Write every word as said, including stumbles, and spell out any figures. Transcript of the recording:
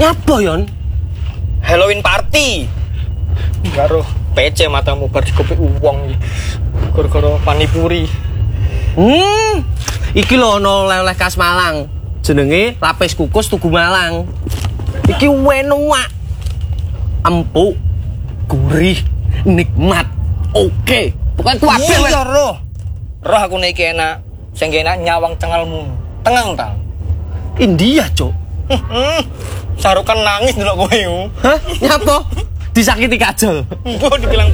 Nyapa yon? Halloween party. Karo P C matamu bar dikopi uang iki. Gara-gara panipuri. Hmm. Iki lho ono oleh-oleh khas Malang. Jenenge lapis kukus Tugu Malang. Iki enak. Empuk, gurih, nikmat. Oke. Pokoknya kuwabe weh. Iya roh. Roh aku nek iki enak. Sing enak nyawang cengalmu. Tengang ta. India, Cuk. Sarukan nangis ndelok kowe. Hah? Nyapa? Disakiti kajol. Mbok dibilang